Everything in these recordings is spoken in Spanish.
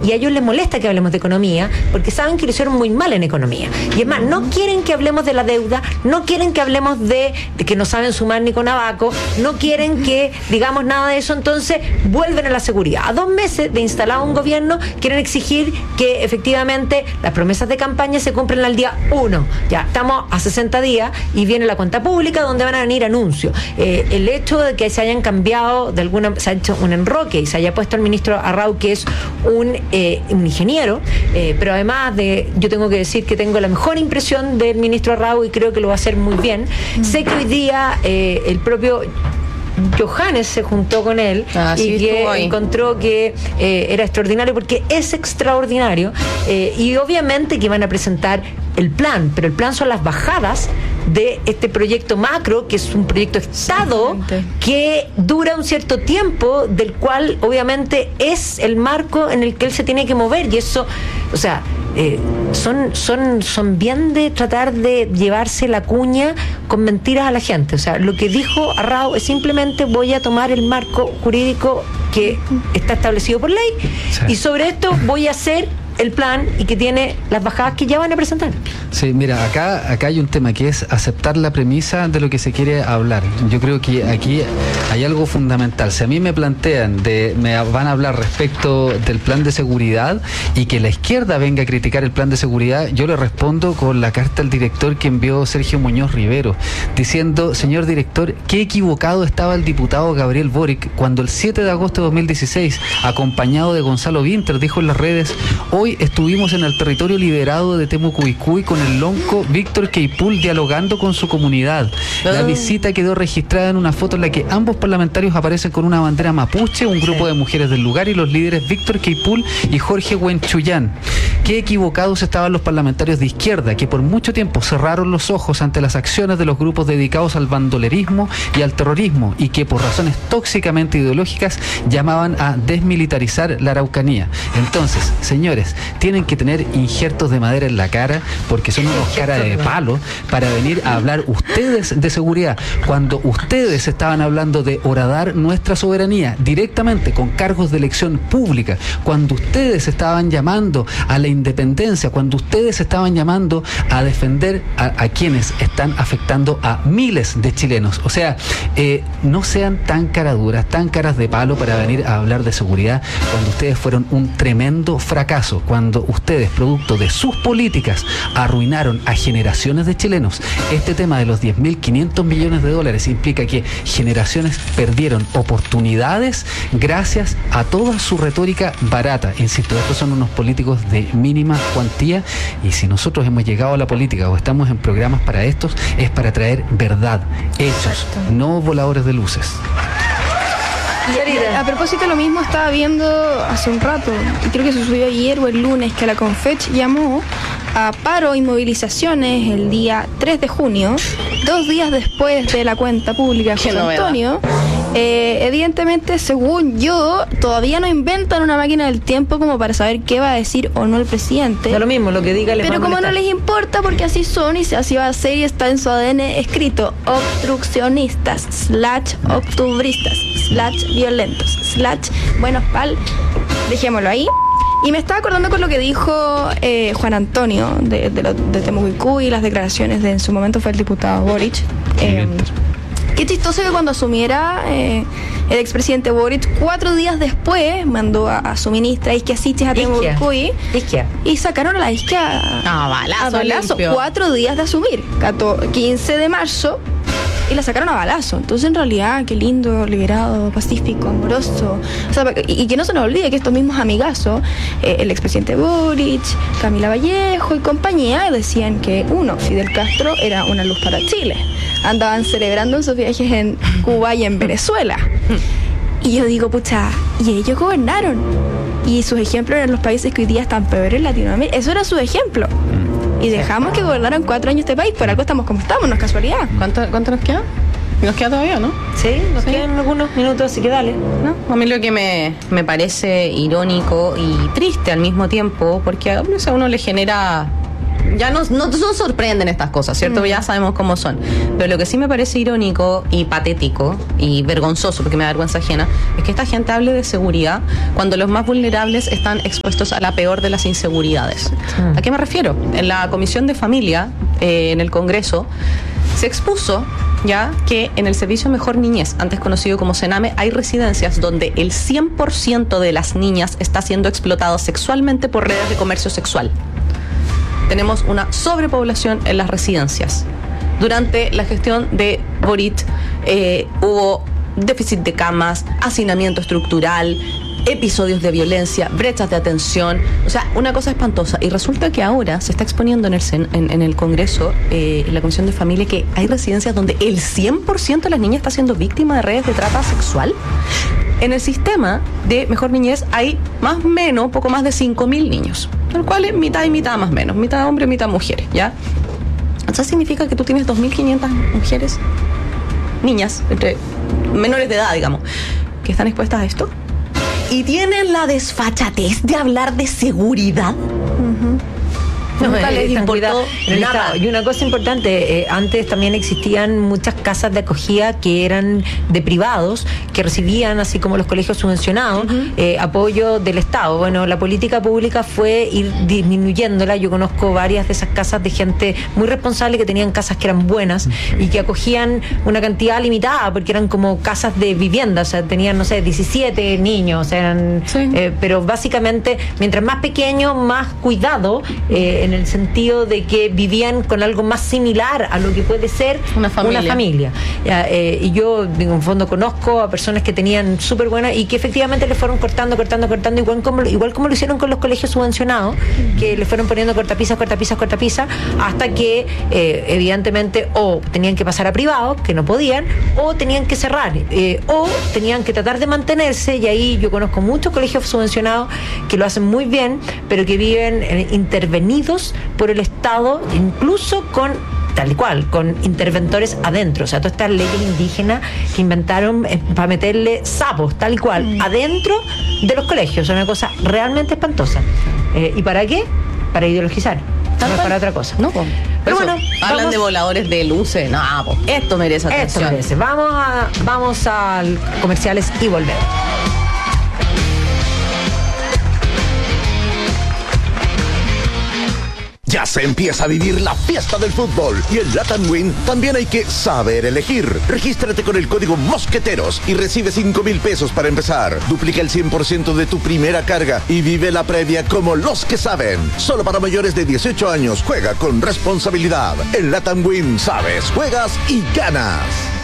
y a ellos les molesta que hablemos de economía, porque saben que lo hicieron muy mal en economía. Y es más, no quieren que hablemos de la deuda, no quieren que hablemos de que no saben sumar ni con abaco, no quieren que digamos nada de eso, entonces vuelven a la seguridad. A 2 meses de instalado un gobierno, quieren exigir que efectivamente las promesas de campaña se cumplen al día 1. Ya estamos a 60 días y viene la cuenta pública donde van a venir anuncios. El hecho de que se hayan cambiado, se ha hecho un enroque y se haya puesto el ministro Arrau, que es un ingeniero, pero además yo tengo que decir que tengo la mejor impresión del ministro Arrau y creo que lo va a hacer muy bien. Sé que hoy día el propio Johannes se juntó con él y que encontró que era extraordinario, porque es extraordinario, y obviamente que van a presentar el plan, pero el plan son las bajadas de este proyecto macro, que es un proyecto Estado que dura un cierto tiempo, del cual obviamente es el marco en el que él se tiene que mover, y eso, o sea, son bien de tratar de llevarse la cuña con mentiras a la gente. O sea, lo que dijo Arrau es simplemente: voy a tomar el marco jurídico que está establecido por ley, y sobre esto voy a hacer el plan, y que tiene las bajadas que ya van a presentar. Sí, mira, acá hay un tema que es aceptar la premisa de lo que se quiere hablar. Yo creo que aquí hay algo fundamental. Si a mí me plantean me van a hablar respecto del plan de seguridad y que la izquierda venga a criticar el plan de seguridad, yo le respondo con la carta al director que envió Sergio Muñoz Rivero, diciendo: señor director, qué equivocado estaba el diputado Gabriel Boric cuando el 7 de agosto de 2016, acompañado de Gonzalo Winter, dijo en las redes: hoy estuvimos en el territorio liberado de Temucuicui con el lonco Víctor Queipul dialogando con su comunidad. La visita quedó registrada en una foto en la que ambos parlamentarios aparecen con una bandera mapuche, un grupo de mujeres del lugar y los líderes Víctor Queipul y Jorge Huenchuyán. Qué equivocados estaban los parlamentarios de izquierda, que por mucho tiempo cerraron los ojos ante las acciones de los grupos dedicados al bandolerismo y al terrorismo, y que por razones tóxicamente ideológicas llamaban a desmilitarizar la Araucanía. Entonces, señores, tienen que tener injertos de madera en la cara, porque son unos cara de palo, para venir a hablar ustedes de seguridad, cuando ustedes estaban hablando de horadar nuestra soberanía directamente con cargos de elección pública, cuando ustedes estaban llamando a la independencia, cuando ustedes estaban llamando a defender a quienes están afectando a miles de chilenos. O sea, no sean tan caraduras, tan caras de palo para venir a hablar de seguridad cuando ustedes fueron un tremendo fracaso, cuando ustedes, producto de sus políticas, arruinaron a generaciones de chilenos. Este tema de los 10.500 millones de dólares implica que generaciones perdieron oportunidades gracias a toda su retórica barata. Insisto, estos son unos políticos de mínima cuantía, y si nosotros hemos llegado a la política o estamos en programas para estos, es para traer verdad, hechos, no voladores de luces. A propósito, lo mismo estaba viendo hace un rato, y creo que se subió ayer o el lunes, que la Confech llamó a paro y movilizaciones el día 3 de junio, 2 días después de la cuenta pública de José Antonio. Evidentemente, según yo, todavía no inventan una máquina del tiempo como para saber qué va a decir o no el presidente. Da lo mismo, lo que diga les Pero va a como no molestar. les importa, porque así son y así va a ser, y está en su ADN escrito: obstruccionistas, /octubristas, /violentos, buenos pal, dejémoslo ahí. Y me estaba acordando con lo que dijo Juan Antonio de Temucuicui y las declaraciones de, en su momento fue el diputado Boric. Qué chistoso que cuando asumiera el expresidente Boric, 4 días después mandó a su ministra Isquia Siches a Temucuicui y sacaron a la Isquia a balazo. 4 días de asumir, 15 de marzo, y la sacaron a balazo. Entonces, en realidad, qué lindo, liberado, pacífico, amoroso. O sea, y que no se nos olvide que estos mismos amigazos, el expresidente Boric, Camila Vallejo y compañía, decían que Fidel Castro era una luz para Chile. Andaban celebrando en sus viajes en Cuba y en Venezuela. Y yo digo, pucha, y ellos gobernaron. Y sus ejemplos eran los países que hoy día están peor en Latinoamérica. Eso era su ejemplo. Y dejamos que gobernaran 4 años este país. Por algo estamos como estamos, no es casualidad. ¿Cuánto nos queda? Nos queda todavía, ¿no? Sí, nos quedan algunos minutos, así que dale. ¿No? A mí lo que me parece irónico y triste al mismo tiempo, porque a uno le genera ya no sorprenden estas cosas, ¿cierto? Ya sabemos cómo son. Pero lo que sí me parece irónico y patético y vergonzoso, porque me da vergüenza ajena, es que esta gente hable de seguridad cuando los más vulnerables están expuestos a la peor de las inseguridades. ¿A qué me refiero? En la Comisión de Familia, en el Congreso, se expuso ya que en el Servicio Mejor Niñez, antes conocido como Sename, hay residencias donde el 100% de las niñas está siendo explotado sexualmente por redes de comercio sexual. Tenemos una sobrepoblación en las residencias. Durante la gestión de Boric hubo déficit de camas, hacinamiento estructural, episodios de violencia, brechas de atención, o sea, una cosa espantosa. Y resulta que ahora se está exponiendo en el Congreso, en la Comisión de Familia, que hay residencias donde el 100% de las niñas está siendo víctima de redes de trata sexual. En el sistema de Mejor Niñez hay más o menos, poco más de 5.000 niños, el cual es mitad y mitad más o menos, mitad hombres, mitad mujeres, ¿ya? Eso significa que tú tienes 2.500 mujeres, niñas, entre menores de edad, digamos, que están expuestas a esto. Y tienen la desfachatez de hablar de seguridad. Nunca les importó nada. Y una cosa importante, antes también existían muchas casas de acogida que eran de privados, que recibían, así como los colegios subvencionados, apoyo del Estado. Bueno, la política pública fue ir disminuyéndola. Yo conozco varias de esas casas de gente muy responsable que tenían casas que eran buenas y que acogían una cantidad limitada, porque eran como casas de vivienda, o sea, tenían, no sé, 17 niños, eran, pero básicamente, mientras más pequeño, más cuidado, en el sentido de que vivían con algo más similar a lo que puede ser una familia. Y yo, en un fondo, conozco a personas que tenían súper buenas y que efectivamente le fueron cortando, igual como lo hicieron con los colegios subvencionados, que le fueron poniendo cortapisas, hasta que evidentemente o tenían que pasar a privados, que no podían, o tenían que cerrar, o tenían que tratar de mantenerse, y ahí yo conozco muchos colegios subvencionados que lo hacen muy bien, pero que viven intervenidos por el Estado, incluso con tal cual, con interventores adentro. O sea, todas estas leyes indígenas que inventaron para meterle sapos, tal cual, adentro de los colegios. Es una cosa realmente espantosa. ¿Y para qué? Para ideologizar. No es para otra cosa. No, pero bueno, hablan de voladores de luces. No, esto merece atención. Esto merece. Vamos a comerciales y volvemos. Ya se empieza a vivir la fiesta del fútbol y en Latam Win también hay que saber elegir. Regístrate con el código Mosqueteros y recibe 5,000 pesos para empezar. Duplica el 100% de tu primera carga y vive la previa como los que saben. Solo para mayores de 18 años. Juega con responsabilidad. En Latam Win sabes, juegas y ganas.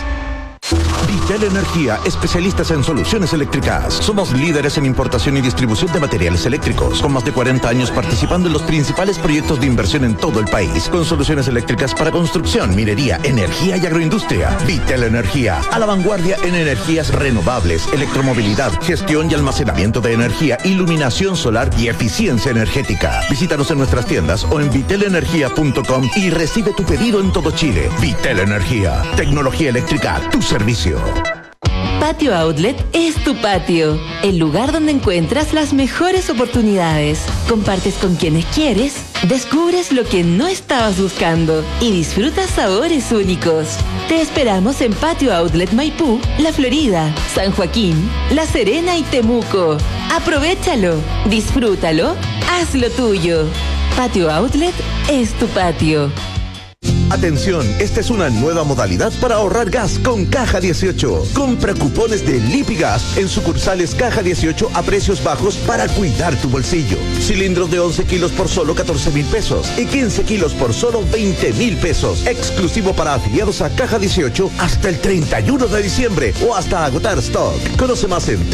Vitel Energía, especialistas en soluciones eléctricas. Somos líderes en importación y distribución de materiales eléctricos, con más de 40 años participando en los principales proyectos de inversión en todo el país, con soluciones eléctricas para construcción, minería, energía y agroindustria. Vitel Energía, a la vanguardia en energías renovables, electromovilidad, gestión y almacenamiento de energía, iluminación solar y eficiencia energética. Visítanos en nuestras tiendas o en vitelenergia.com y recibe tu pedido en todo Chile. Vitel Energía, tecnología eléctrica, tu servicio. Patio Outlet es tu patio, el lugar donde encuentras las mejores oportunidades, compartes con quienes quieres, descubres lo que no estabas buscando y disfrutas sabores únicos. Te esperamos en Patio Outlet Maipú, La Florida, San Joaquín, La Serena y Temuco. Aprovéchalo, disfrútalo, hazlo tuyo. Patio Outlet es tu patio. Atención, esta es una nueva modalidad para ahorrar gas con Caja 18. Compra cupones de Lipigas en sucursales Caja 18 a precios bajos para cuidar tu bolsillo. Cilindros de 11 kilos por solo 14,000 pesos y 15 kilos por solo 20,000 pesos. Exclusivo para afiliados a Caja 18 hasta el 31 de diciembre o hasta agotar stock. Conoce más en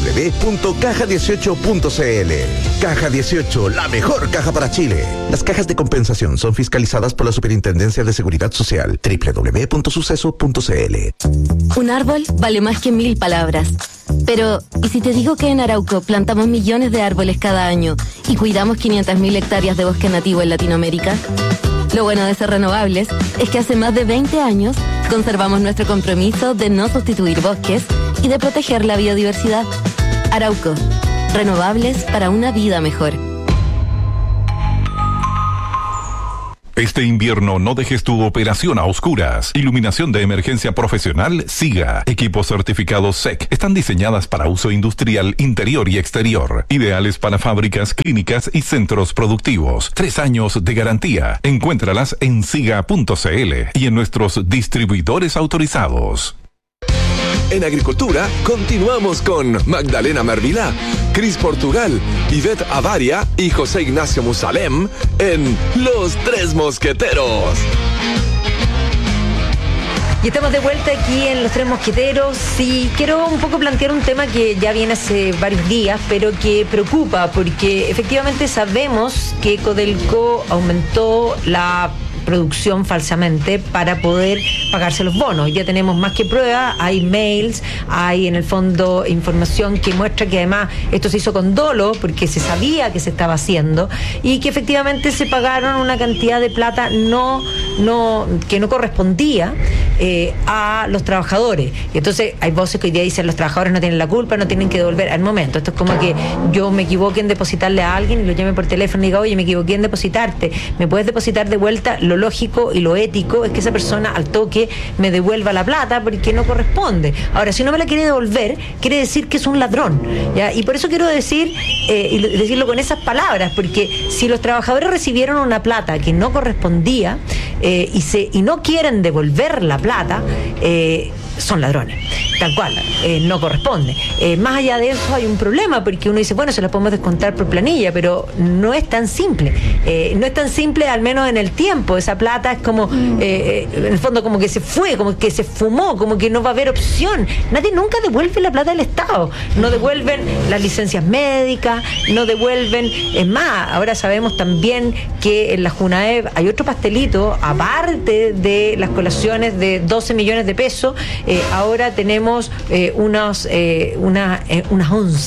www.caja18.cl. Caja 18, la mejor caja para Chile. Las cajas de compensación son fiscalizadas por la Superintendencia de Seguridad Social. www.suceso.cl. Un árbol vale más que 1000 palabras. Pero, ¿y si te digo que en Arauco plantamos millones de árboles cada año y cuidamos 500.000 hectáreas de bosque nativo en Latinoamérica? Lo bueno de ser renovables es que hace más de 20 años conservamos nuestro compromiso de no sustituir bosques y de proteger la biodiversidad. Arauco, renovables para una vida mejor. Este invierno no dejes tu operación a oscuras. Iluminación de emergencia profesional SIGA. Equipos certificados SEC. Están diseñadas para uso industrial interior y exterior. Ideales para fábricas, clínicas y centros productivos. 3 años de garantía. Encuéntralas en siga.cl y en nuestros distribuidores autorizados. En Agricultura, continuamos con Magdalena Mervilá, Cris Portugal, Ivette Avaria y José Ignacio Musalem en Los Tres Mosqueteros. Y estamos de vuelta aquí en Los Tres Mosqueteros y quiero un poco plantear un tema que ya viene hace varios días, pero que preocupa porque efectivamente sabemos que Codelco aumentó la producción falsamente para poder pagarse los bonos. Hoy día tenemos más que prueba, hay mails, hay en el fondo información que muestra que además esto se hizo con dolo porque se sabía que se estaba haciendo y que efectivamente se pagaron una cantidad de plata que no correspondía a los trabajadores. Y entonces hay voces que hoy día dicen los trabajadores no tienen la culpa, no tienen que devolver al momento. Esto es como que yo me equivoqué en depositarle a alguien y lo llame por teléfono y diga, oye, me equivoqué en depositarte, ¿me puedes depositar de vuelta? Lo lógico y lo ético es que esa persona al toque me devuelva la plata porque no corresponde. Ahora, si no me la quiere devolver, quiere decir que es un ladrón, ¿ya? Y por eso quiero decir, y decirlo con esas palabras, porque si los trabajadores recibieron una plata que no correspondía y no quieren devolver la plata, son ladrones, tal cual, no corresponde. Más allá de eso hay un problema, porque uno dice, bueno, se la podemos descontar por planilla, pero no es tan simple. No es tan simple, al menos en el tiempo. Esa plata es como, en el fondo, como que se fue, como que se fumó, como que no va a haber opción. Nadie nunca devuelve la plata del Estado. No devuelven las licencias médicas, no devuelven. Es más, ahora sabemos también que en la Junaev hay otro pastelito, aparte de las colaciones de 12 millones de pesos. Ahora tenemos unas 11, unas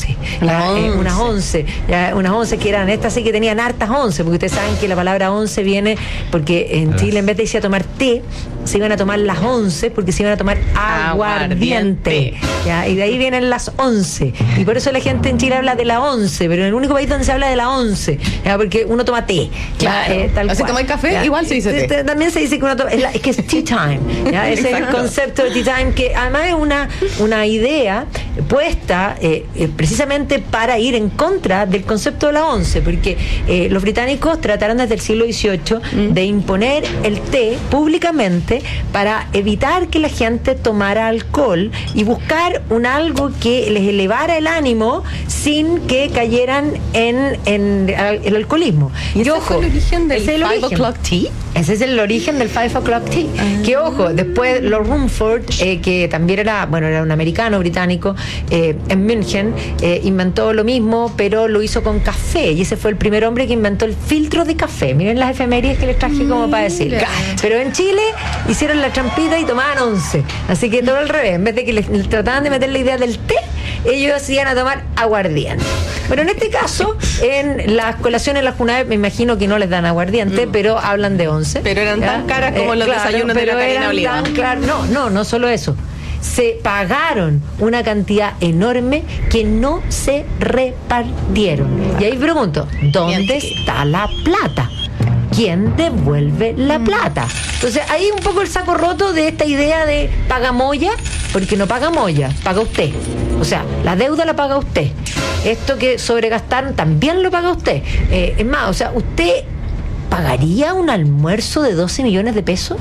11 que eran estas, sí que tenían hartas 11, porque ustedes saben que la palabra 11 viene porque en Chile, en vez de irse a tomar té, se iban a tomar las 11 porque se iban a tomar aguardiente. ¿Ya? Y de ahí vienen las 11. Y por eso la gente en Chile habla de la 11, pero en el único país donde se habla de la 11, ¿ya? Porque uno toma té. Claro. Tal Así cual. toma el café, ¿Ya? igual se dice té. También se dice que uno toma, es que es tea time. ¿Ya? Ese es el concepto de tea time, que además es una idea puesta precisamente para ir en contra del concepto de la 11, porque los británicos trataron desde el siglo XVIII de imponer el té públicamente para evitar que la gente tomara alcohol y buscar algo que les elevara el ánimo sin que cayeran en el alcoholismo. ¿Y ese fue el origen del 5 o'clock tea? Ese es el origen del 5 o'clock tea. Que ojo, después Lord Rumford, que también era un americano británico, en München, inventó lo mismo, pero lo hizo con café, y ese fue el primer hombre que inventó el filtro de café. Miren las efemérides que les traje como para decir. Pero en Chile hicieron la trampita y tomaban 11. Así que todo al revés, en vez de que les trataban de meter la idea del té, ellos iban a tomar aguardiente. Pero en este caso, en las colaciones, las Junaev, me imagino que no les dan aguardiente, pero hablan de 11. Pero eran tan caras como los desayunos de la cadena Oliva. No solo eso. Se pagaron una cantidad enorme que no se repartieron. Y ahí pregunto, ¿dónde está la plata? ¿Quién devuelve la plata? Entonces, ahí un poco el saco roto de esta idea de paga Moya, porque no paga Moya, paga usted. O sea, la deuda la paga usted. Esto que sobregastaron también lo paga usted. Es más, o sea, ¿usted pagaría un almuerzo de 12 millones de pesos?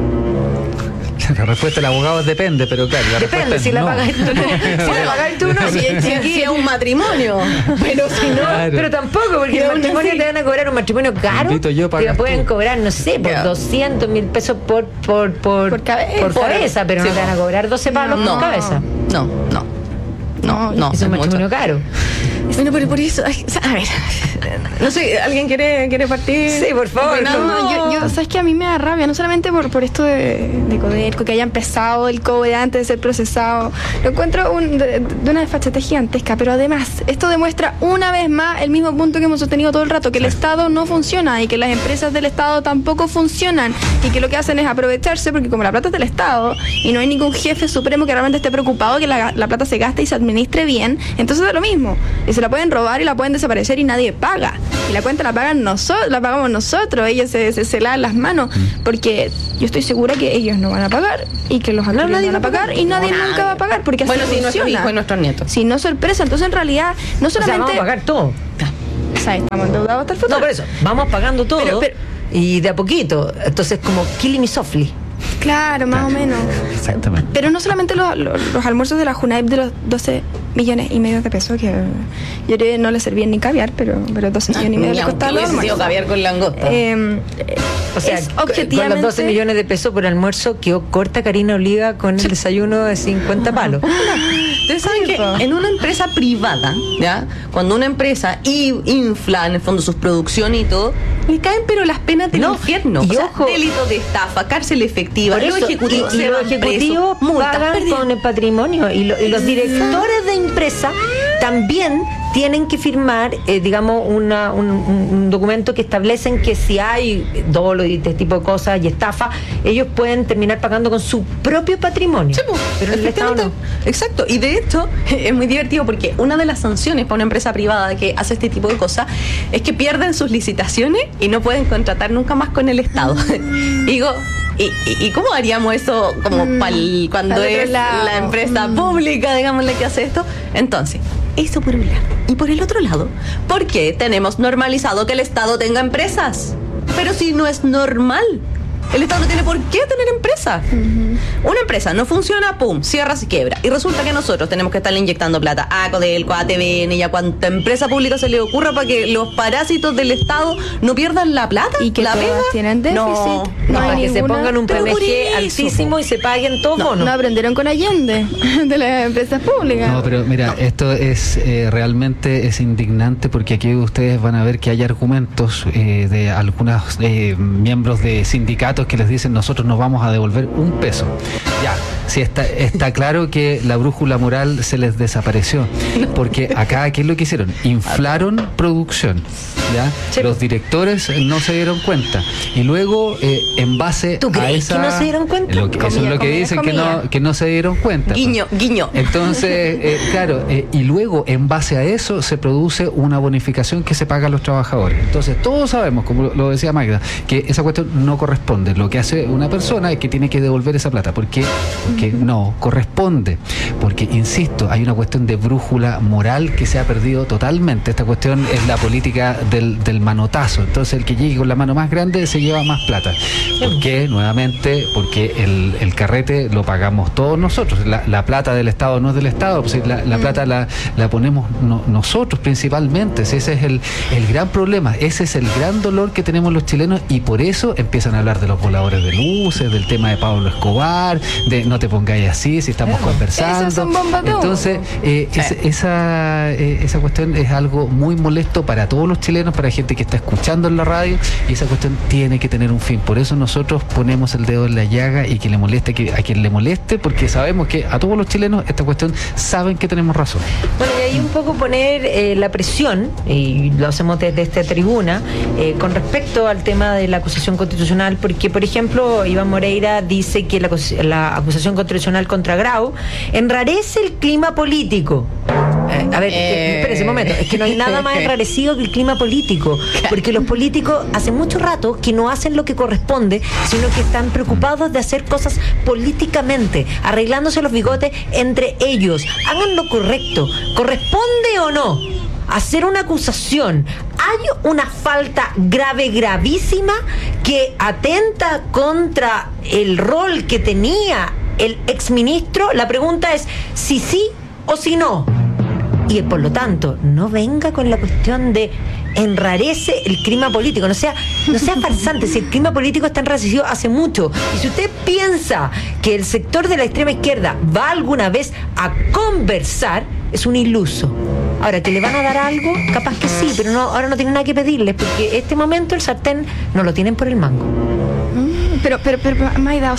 La respuesta del abogado depende, pero claro, la depende, respuesta si es la no. pagas tú no. Si la pagas tú no. Si es un matrimonio. Pero si no. Claro. Pero tampoco, porque el matrimonio te van a cobrar un matrimonio caro. Invito yo, te pagas pueden tú. cobrar, no sé, por 200.000 pesos por cabeza, pero no te van a cobrar 12 palos por cabeza. No, es un matrimonio caro. Bueno, pero por eso, a ver, no sé, ¿alguien quiere partir? Sí, por favor. No, yo sabes que a mí me da rabia, no solamente por esto de Codelco, que haya empezado el cobre antes de ser procesado. Lo encuentro de una desfachatez gigantesca, pero además, esto demuestra una vez más el mismo punto que hemos sostenido todo el rato, que el Estado no funciona y que las empresas del Estado tampoco funcionan y que lo que hacen es aprovecharse, porque como la plata es del Estado y no hay ningún jefe supremo que realmente esté preocupado que la plata se gaste y se administre bien, entonces da lo mismo. Es se la pueden robar y la pueden desaparecer y nadie paga. Y la cuenta la pagamos nosotros, ellos se lavan las manos, porque yo estoy segura que ellos no van a pagar y que los actores no van a pagar y nadie nunca va a pagar, porque así si nuestros hijos y nuestros nietos. Si no sorpresa, entonces en realidad no solamente... vamos a pagar todo. ¿Sabes? Estamos endeudados hasta el futuro. No, por eso, vamos pagando todo y de a poquito. Entonces, como killing me softly. Claro, más o menos. Exactamente. Pero no solamente los almuerzos de la Junaip de los 12 millones y medio de pesos, que yo creo que no le servían ni caviar, pero 12 millones y medio le costaba los almuerzos. Caviar con langosta. O sea, objetivamente, con los 12 millones de pesos por almuerzo quedó corta Karina Oliva con el desayuno de 50 palos. Ustedes saben que en una empresa privada, ¿ya? Cuando una empresa infla en el fondo sus producciones y todo, le caen pero las penas del infierno. Y o sea, ojo, delito de estafa, cárcel efectiva, por los eso, ejecutivos y los ejecutivos pagan con el patrimonio y los directores de empresa también tienen que firmar, digamos, un documento que establecen que si hay dolo y este tipo de cosas y estafa, ellos pueden terminar pagando con su propio patrimonio. Sí, pues, pero el Estado no. Exacto. Y de hecho, es muy divertido porque una de las sanciones para una empresa privada que hace este tipo de cosas es que pierden sus licitaciones y no pueden contratar nunca más con el Estado. Digo, ¿y cómo haríamos eso como cuando es la empresa pública, digamos, la que hace esto? Entonces, eso por un lado. Y por el otro lado, ¿por qué tenemos normalizado que el Estado tenga empresas? Pero si no es normal. El Estado no tiene por qué tener empresa. Una empresa no funciona, pum, cierra, se quiebra. Y resulta que nosotros tenemos que estarle inyectando plata a Codelco, a TVN y a cuanta empresa pública se le ocurra para que los parásitos del Estado no pierdan la plata. Y que la todas pega. tienen déficit. No, para que se ninguna- pongan un Pero por PMG eso, altísimo y se paguen todos bonos. No aprendieron con Allende de las empresas públicas. No, pero mira, esto es realmente es indignante porque aquí ustedes van a ver que hay argumentos de algunos miembros de sindicatos que les dicen nosotros nos vamos a devolver un peso. Ya, sí está claro que la brújula moral se les desapareció, porque acá, ¿qué es lo que hicieron? Inflaron producción, ¿ya? Sí. Los directores no se dieron cuenta y luego en base ¿Tú a crees esa... que no se dieron cuenta? Eso es lo que Comilla, dicen, comilla. que no se dieron cuenta. Guiño, guiño. Entonces, claro, y luego en base a eso se produce una bonificación que se paga a los trabajadores. Entonces, todos sabemos, como lo decía Magda, que esa cuestión no corresponde. Lo que hace una persona es que tiene que devolver esa plata. ¿Por qué? Porque no corresponde. Porque, insisto, hay una cuestión de brújula moral que se ha perdido totalmente. Esta cuestión es la política del manotazo. Entonces, el que llegue con la mano más grande se lleva más plata. ¿Por qué? Nuevamente, porque el carrete lo pagamos todos nosotros. La plata del Estado no es del Estado, pues la plata la ponemos nosotros principalmente. Ese es el gran problema, ese es el gran dolor que tenemos los chilenos y por eso empiezan a hablar de los voladores de luces, del tema de Pablo Escobar, de no te pongáis así si estamos conversando. Esas son bombas de humo. Entonces, esa cuestión es algo muy molesto para todos los chilenos, para gente que está escuchando en la radio y esa cuestión tiene que tener un fin. Por eso nosotros ponemos el dedo en la llaga y que le moleste a quien le moleste, porque sabemos que a todos los chilenos esta cuestión saben que tenemos razón. Bueno, y ahí un poco poner la presión, y lo hacemos desde esta tribuna, con respecto al tema de la acusación constitucional, porque, por ejemplo, Iván Moreira dice que la acusación constitucional contra Grau enrarece el clima político. A ver, espérense un momento, es que no hay nada más enrarecido que el clima político, porque los políticos hace mucho rato que no hacen lo que corresponde, sino que están preocupados de hacer cosas políticamente, arreglándose los bigotes entre ellos. Hagan lo correcto. ¿Corresponde o no hacer una acusación? Hay una falta grave, gravísima, que atenta contra el rol que tenía el exministro. La pregunta es si sí o si no. Y por lo tanto, no venga con la cuestión de enrarece el clima político. No sea farsante. Si el clima político está enrarecido hace mucho. Y si usted piensa que el sector de la extrema izquierda va alguna vez a conversar, es un iluso. Ahora, ¿que le van a dar algo? Capaz que sí, pero no, ahora no tienen nada que pedirles, porque este momento el sartén no lo tienen por el mango. Pero Maida, o sea,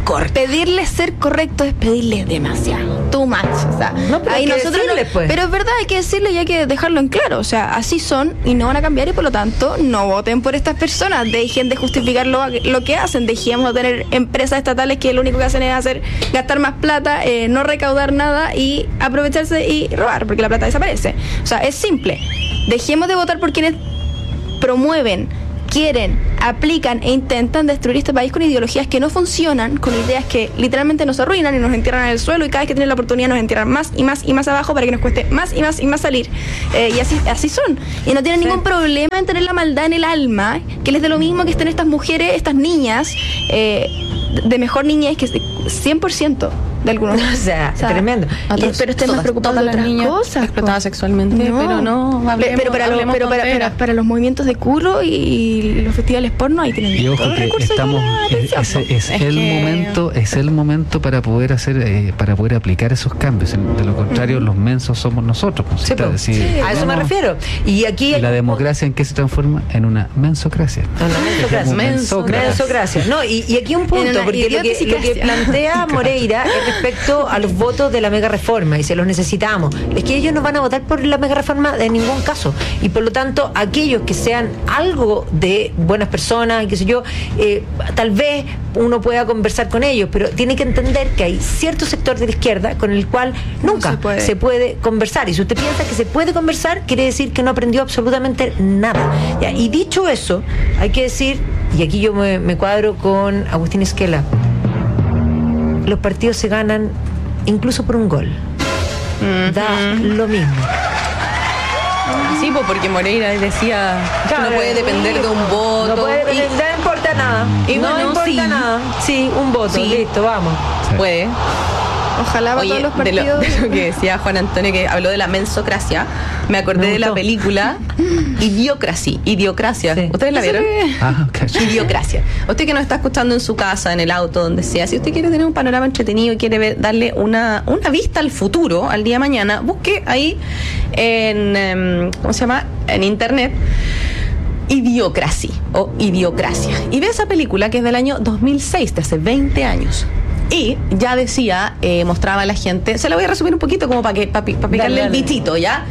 corta. Pedirle ser correcto es pedirle demasiado. Too much. O sea, No, pero hay que decirle, pues. Pero es verdad, hay que decirle y hay que dejarlo en claro. O sea, así son y no van a cambiar y por lo tanto no voten por estas personas. Dejen de justificar lo que hacen. Dejemos de tener empresas estatales que lo único que hacen es gastar más plata, no recaudar nada y aprovecharse y robar porque la plata desaparece. O sea, es simple. Dejemos de votar por quienes promueven, quieren, aplican e intentan destruir este país con ideologías que no funcionan, con ideas que literalmente nos arruinan y nos entierran en el suelo y cada vez que tienen la oportunidad nos entierran más y más y más abajo para que nos cueste más y más y más salir. Y así son. Y no tienen ningún problema en tener la maldad en el alma, que les dé lo mismo que estén estas mujeres, estas niñas, de mejor niñez que 100% de algunos. O sea, tremendo. Pero estén más preocupados de otras cosas. Explotadas sexualmente, No. pero no hablemos, pero para los movimientos de curro y los festivales porno ahí tienen Y ojo todo el que recurso estamos, es el momento para poder aplicar esos cambios. De lo contrario, los mensos somos nosotros. Pues, Sí, pues. A eso me refiero. Y aquí ¿Y la democracia en qué se transforma? En una mensocracia. Mensocracia. No, y aquí un En punto, una porque lo que idioticicacia. plantea Moreira es respecto a los votos de la mega reforma, y se los necesitamos. Es que ellos no van a votar por la mega reforma en ningún caso. Y por lo tanto, aquellos que sean algo de buenas personas, qué sé yo, tal vez uno pueda conversar con ellos, pero tiene que entender que hay cierto sector de la izquierda con el cual nunca se puede conversar. Y si usted piensa que se puede conversar, quiere decir que no aprendió absolutamente nada. ¿Ya? Y dicho eso, hay que decir, y aquí yo me cuadro con Agustín Esquela, los partidos se ganan incluso por un gol. Da lo mismo. Sí, pues porque Moreira decía que no puede depender de un voto. No puede depender, no importa nada. Y no bueno, importa sí. nada. Sí, un voto, Sí. listo, vamos. Puede. Ojalá para Oye, todos los de partidos. lo que decía Juan Antonio, que habló de la mensocracia, me acordé Me de la gustó. película Idiocracia. Sí. ¿Ustedes la vieron? Ok. Idiocracia. Usted que nos está escuchando en su casa, en el auto, donde sea, si usted quiere tener un panorama entretenido y quiere darle una vista al futuro, al día de mañana, busque ahí en, ¿cómo se llama? En internet, Idiocracy o Idiocracia. Y ve esa película que es del año 2006, de hace 20 años. Y ya decía, mostraba a la gente, se la voy a resumir un poquito como para picarle el bichito, ¿ya?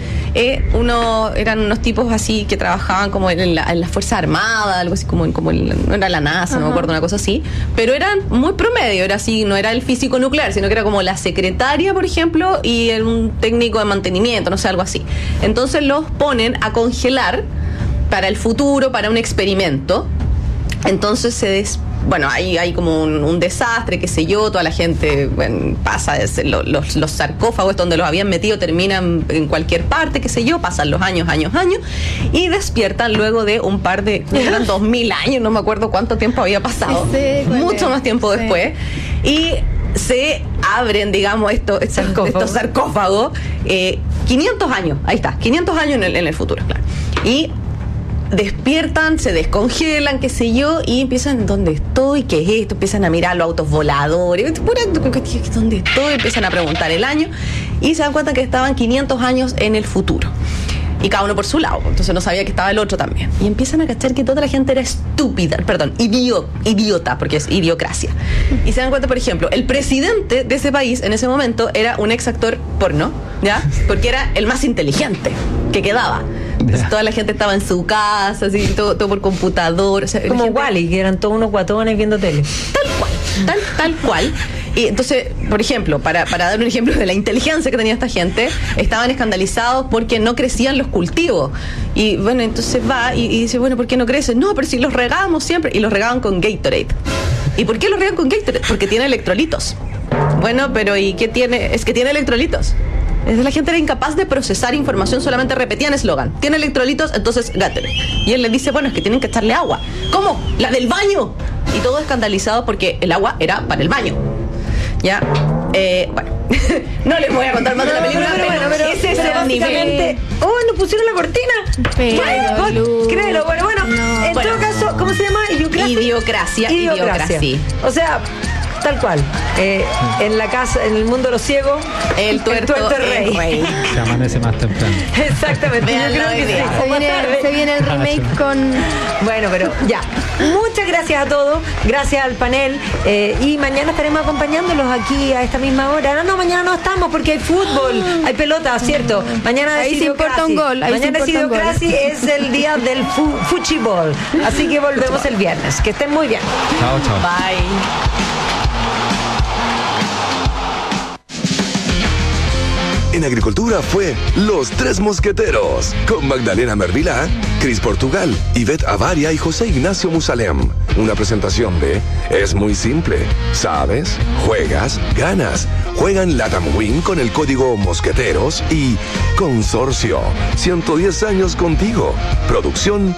Eran unos tipos así que trabajaban como en la Fuerza Armada, algo así como no era la NASA, no me acuerdo, una cosa así, pero eran muy promedio, era así, no era el físico nuclear, sino que era como la secretaria, por ejemplo, y un técnico de mantenimiento, no sé, algo así. Entonces los ponen a congelar para el futuro, para un experimento. Entonces hay como un desastre, qué sé yo, toda la gente pasa, los sarcófagos donde los habían metido terminan en cualquier parte, qué sé yo, pasan los años, y despiertan luego de un par de, eran 2000 años, no me acuerdo cuánto tiempo había pasado, mucho más tiempo después, y se abren, digamos, estos sarcófagos, 500 años, ahí está, 500 años en el futuro, claro, y despiertan, se descongelan, qué sé yo, y empiezan, ¿dónde estoy? ¿Qué es esto? Empiezan a mirar los autos voladores, ¿dónde estoy? Empiezan a preguntar el año y se dan cuenta que estaban 500 años en el futuro. Y cada uno por su lado, entonces no sabía que estaba el otro también. Y empiezan a cachar que toda la gente era idiota, porque es idiocracia. Y se dan cuenta, por ejemplo, el presidente de ese país en ese momento era un ex actor porno, ¿ya? Porque era el más inteligente que quedaba. Entonces, toda la gente estaba en su casa, así, todo por computador. O sea, Como gente, Wally, que eran todos unos guatones viendo tele. tal cual. Y entonces, por ejemplo, para dar un ejemplo de la inteligencia que tenía esta gente, estaban escandalizados porque no crecían los cultivos. Y bueno, entonces va y dice, bueno, ¿por qué no crecen? No, pero si los regamos siempre. Y los regaban con Gatorade. ¿Y por qué los regan con Gatorade? Porque tiene electrolitos. Bueno, pero ¿y qué tiene? Es que tiene electrolitos. La gente era incapaz de procesar información, solamente repetían eslogan. Tiene electrolitos, entonces Gatorade. Y él les dice, bueno, es que tienen que echarle agua. ¿Cómo? ¡La del baño! Y todo escandalizado porque el agua era para el baño. Ya, bueno, no les voy a contar más de la película, pero ese es el nivel. ¡Oh, nos pusieron la cortina! Créelo, bueno, en todo caso, ¿cómo se llama? Idiocracia. Idiocracia. O sea, tal cual. En la casa, en el mundo de los ciegos, El tuerto es rey. Se amanece más temprano. Exactamente. Yo creo que sí. Se viene el remake con... Bueno, pero ya. Muchas gracias a todos, gracias al panel, y mañana estaremos acompañándolos aquí a esta misma hora. No, mañana no estamos porque hay fútbol, hay pelota, ¿cierto? Mañana Ahí se importa un gol. Mañana Idiocracy es el día del fuchibol. Así que volvemos el viernes. Que estén muy bien. Chao, chao. Bye. En Agricultura fue Los Tres Mosqueteros, con Magdalena Mervilá, Cris Portugal, Ivette Avaria y José Ignacio Musalem. Una presentación de Es muy simple. ¿Sabes? Juegas, ganas. Juegan Latam Win con el código Mosqueteros y Consorcio. 110 años contigo. Producción